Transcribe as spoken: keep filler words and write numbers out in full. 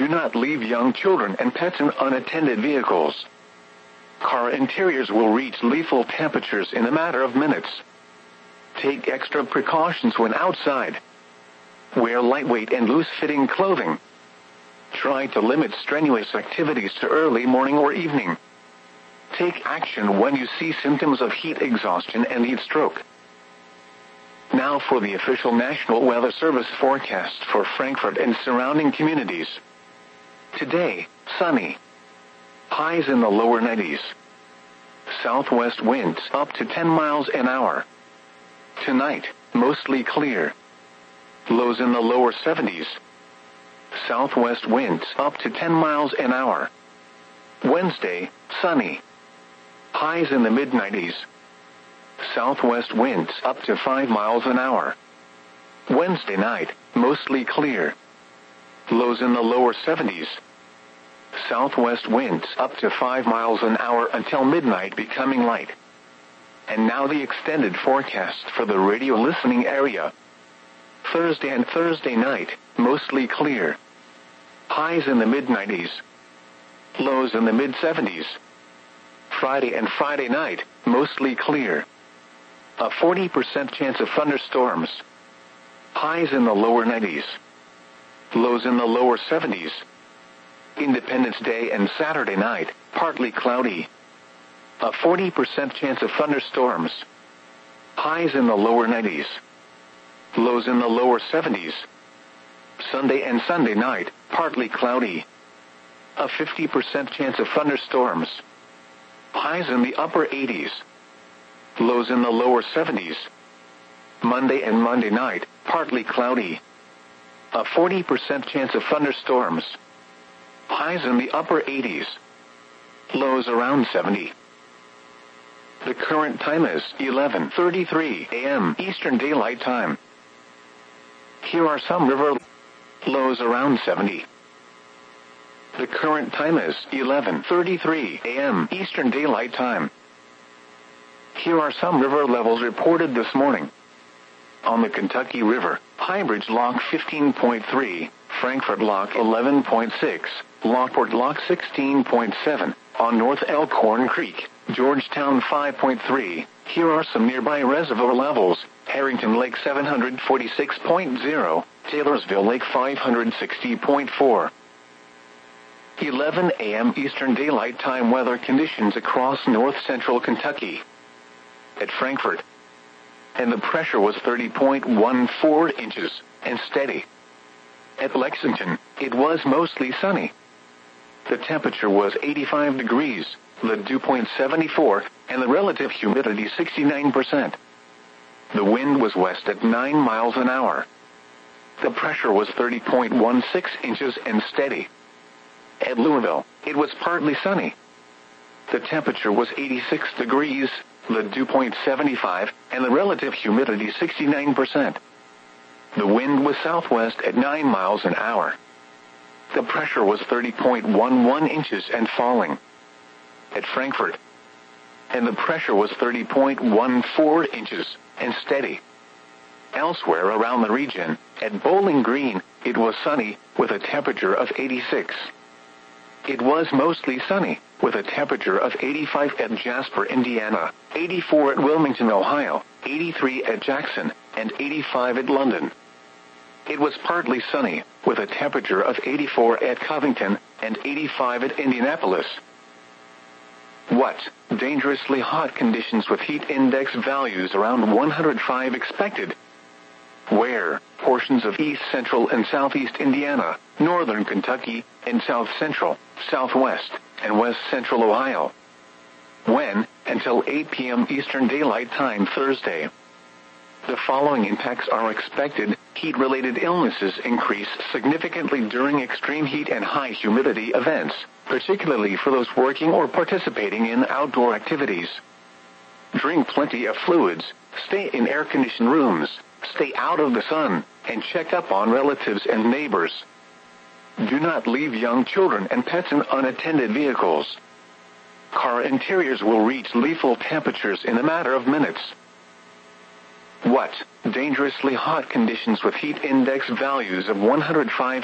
Do not leave young children and pets in unattended vehicles. Car interiors will reach lethal temperatures in a matter of minutes. Take extra precautions when outside. Wear lightweight and loose-fitting clothing. Try to limit strenuous activities to early morning or evening. Take action when you see symptoms of heat exhaustion and heat stroke. Now for the official National Weather Service forecast for Frankfurt and surrounding communities. Today, sunny. Highs in the lower nineties. Southwest winds up to ten miles an hour. Tonight, mostly clear. Lows in the lower seventies. Southwest winds up to ten miles an hour. Wednesday, sunny. Highs in the mid nineties. Southwest winds up to five miles an hour. Wednesday night, mostly clear. Lows in the lower seventies. Southwest winds up to five miles an hour until midnight, becoming light. And now the extended forecast for the radio listening area. Thursday and Thursday night, mostly clear. Highs in the mid nineties. Lows in the mid seventies. Friday and Friday night, mostly clear. A forty percent chance of thunderstorms. Highs in the lower nineties. Lows in the lower seventies. Independence Day and Saturday night, partly cloudy. A forty percent chance of thunderstorms. Highs in the lower nineties. Lows in the lower seventies. Sunday and Sunday night, partly cloudy. A fifty percent chance of thunderstorms. Highs in the upper eighties. Lows in the lower seventies. Monday and Monday night, partly cloudy. A forty percent chance of thunderstorms. Highs in the upper eighties. Lows around seventy. The current time is eleven thirty-three a m Eastern Daylight Time. Here are some river lows around seventy. The current time is eleven thirty-three a m Eastern Daylight Time. Here are some river levels reported this morning. On the Kentucky River, Highbridge Lock fifteen point three, Frankfurt Lock eleven point six, Lockport Lock sixteen point seven, on North Elkhorn Creek, Georgetown five point three. Here are some nearby reservoir levels: Harrington Lake seven hundred forty-six point zero, Taylorsville Lake five hundred sixty point four. eleven a m Eastern Daylight Time weather conditions across north-central Kentucky. At Frankfurt, and the pressure was thirty point one four inches, and steady. At Lexington, it was mostly sunny. The temperature was eighty-five degrees, the dew point seventy-four, and the relative humidity sixty-nine percent. The wind was west at nine miles an hour. The pressure was thirty point one six inches and steady. At Louisville, it was partly sunny. The temperature was eighty-six degrees, the dew point seventy-five, and the relative humidity sixty-nine percent. The wind was southwest at nine miles an hour. The pressure was thirty point one one inches and falling. At Frankfurt, and the pressure was thirty point one four inches and steady. Elsewhere around the region, at Bowling Green, it was sunny with a temperature of eighty-six. It was mostly sunny, with a temperature of eighty-five at Jasper, Indiana, eighty-four at Wilmington, Ohio, eighty-three at Jackson, and eighty-five at London. It was partly sunny, with a temperature of eighty-four at Covington, and eighty-five at Indianapolis. What? Dangerously hot conditions with heat index values around one hundred five expected. Where? Portions of east central and southeast Indiana, northern Kentucky, and south central, southwest, and west central Ohio. When? Until eight p m Eastern Daylight Time Thursday. The following impacts are expected. Heat-related illnesses increase significantly during extreme heat and high humidity events, particularly for those working or participating in outdoor activities. Drink plenty of fluids, stay in air-conditioned rooms, stay out of the sun, and check up on relatives and neighbors. Do not leave young children and pets in unattended vehicles. Car interiors will reach lethal temperatures in a matter of minutes. What? Dangerously hot conditions with heat index values of one hundred five